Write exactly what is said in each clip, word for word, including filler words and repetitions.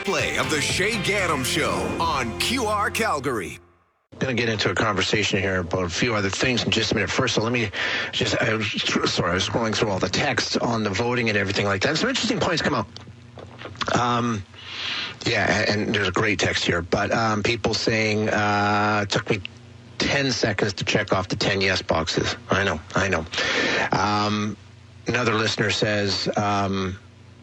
replay of the Shay Gaddam Show on Q R Calgary. Going to get into a conversation here about a few other things in just a minute. First, so let me just, I was, sorry, I was scrolling through all the text on the voting and everything like that. Some interesting points come out. Um, yeah, and there's a great text here, but um, people saying uh, it took me ten seconds to check off the ten yes boxes. I know, I know. Um, another listener says, um,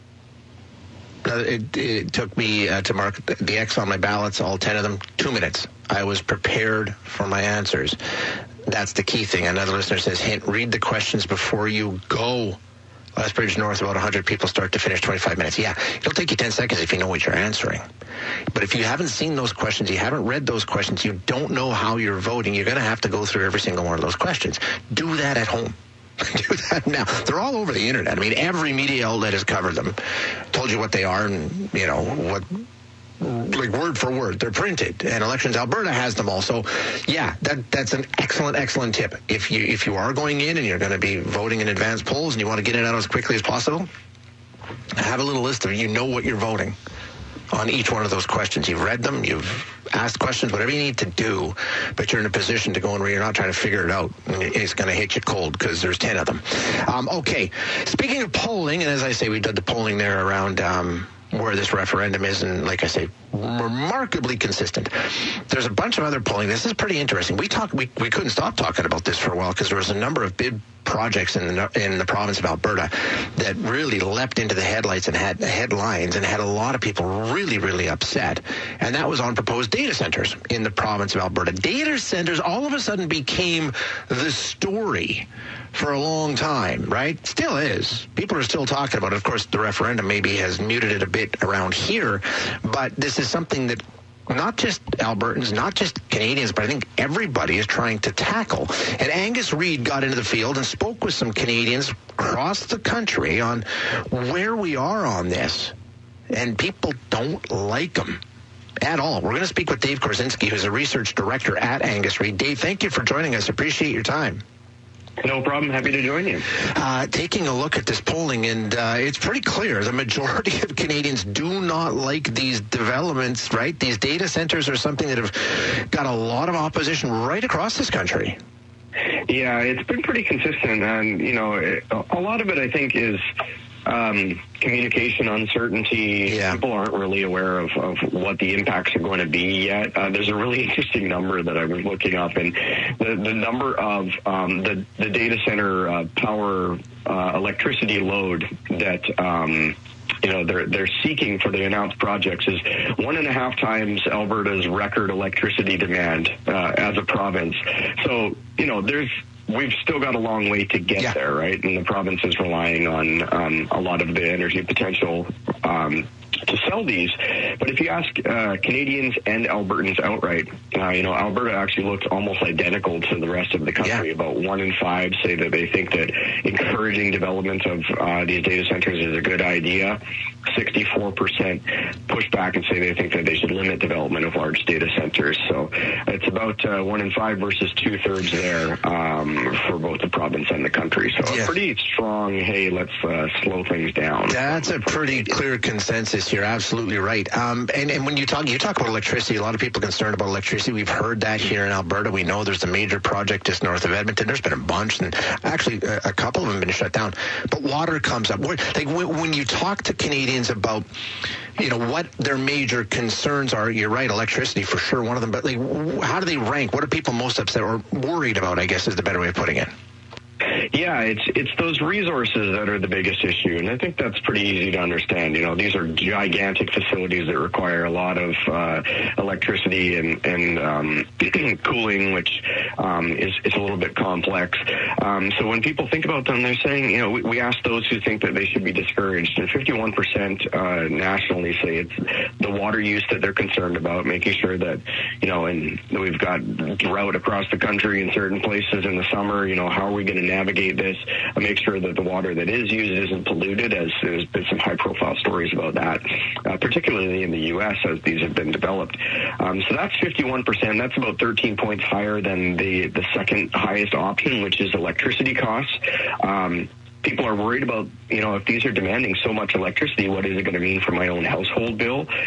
It, it took me uh, to mark the X on my ballots, all ten of them, two minutes. I was prepared for my answers. That's the key thing. Another listener says, hint, read the questions before you go. Lethbridge North, about one hundred people, start to finish, twenty-five minutes. Yeah, it'll take you ten seconds if you know what you're answering. But if you haven't seen those questions, you haven't read those questions, you don't know how you're voting, you're going to have to go through every single one of those questions. Do that at home. Do that now. They're all over the internet. I mean, every media outlet has covered them, told you what they are, and you know what, like word for word. They're printed, and Elections Alberta has them all. So, yeah, that that's an excellent, excellent tip. If you if you are going in and you're going to be voting in advance polls and you want to get it out as quickly as possible, have a little list of you know what you're voting on each one of those questions. You've read them, you've asked questions, whatever you need to do, but you're in a position to go in where you're not trying to figure it out. It's going to hit you cold because there's ten of them. Um, okay, speaking of polling, and as I say, we did the polling there around um, where this referendum is, and like I say, remarkably consistent. There's a bunch of other polling. This is pretty interesting. We talk, we, we couldn't stop talking about this for a while because there was a number of big projects in the, in the province of Alberta that really leapt into the headlights and had headlines and had a lot of people really, really upset. And that was on proposed data centers in the province of Alberta. Data centers all of a sudden became the story for a long time, right? Still is. People are still talking about it. Of course, the referendum maybe has muted it a bit around here, but this is something that not just Albertans, not just Canadians, but I think everybody is trying to tackle. And Angus Reid got into the field and spoke with some Canadians across the country on where we are on this. And people don't like him at all. We're going to speak with Dave Korzinski, who's a research director at Angus Reid. Dave, thank you for joining us. Appreciate your time. No problem. Happy to join you. Uh, taking a look at this polling, and uh, it's pretty clear the majority of Canadians do not like these developments, right? These data centers are something that have got a lot of opposition right across this country. Yeah, it's been pretty consistent, and, you know, it, a lot of it, I think, is um, communication uncertainty. Yeah. People aren't really aware of, of what the impacts are going to be yet. Uh, there's a really interesting number that I was looking up, and the, the number of um, the, the data center uh, power uh, electricity load that um, you know they're they're seeking for the announced projects is one and a half times Alberta's record electricity demand uh, as a province. So, you know, there's we've still got a long way to get yeah. there, right? And the province is relying on um, a lot of the energy potential um, to sell these. But if you ask uh, Canadians and Albertans outright, uh, you know, Alberta actually looks almost identical to the rest of the country. Yeah. About one in five say that they think that encouraging development of uh, these data centers is a good idea. sixty-four percent push back and say they think that they should limit development of large data centers. So it's about uh, one in five versus two-thirds there um, for both the province and the country. So yeah. a pretty strong, hey, let's uh, slow things down. That's a pretty clear consensus. You're absolutely right. Um, and, and when you talk, you talk about electricity, a lot of people are concerned about electricity. We've heard that here in Alberta. We know there's a major project just north of Edmonton. There's been a bunch, and actually a, a couple of them have been shut down. But water comes up. Like when, when you talk to Canadians about, you know, what their major concerns are, you're right, electricity for sure, one of them. But like, how do they rank? What are people most upset or worried about, I guess is the better way of putting it? Yeah, it's it's those resources that are the biggest issue, and I think that's pretty easy to understand. You know, these are gigantic facilities that require a lot of uh, electricity and and um, cooling, which um, is is a little bit complex. Um, so when people think about them, they're saying, you know, we, we ask those who think that they should be discouraged, and fifty-one percent uh, nationally say it's the water use that they're concerned about, making sure that, you know, and we've got drought across the country in certain places in the summer. You know, how are we going to navigate this and make sure that the water that is used isn't polluted, as there's been some high-profile stories about that, uh, particularly in the U S as these have been developed. Um, so that's fifty-one percent. That's about thirteen points higher than the, the second highest option, which is electricity costs. Um, People are worried about, you know, if these are demanding so much electricity, what is it going to mean for my own household bill?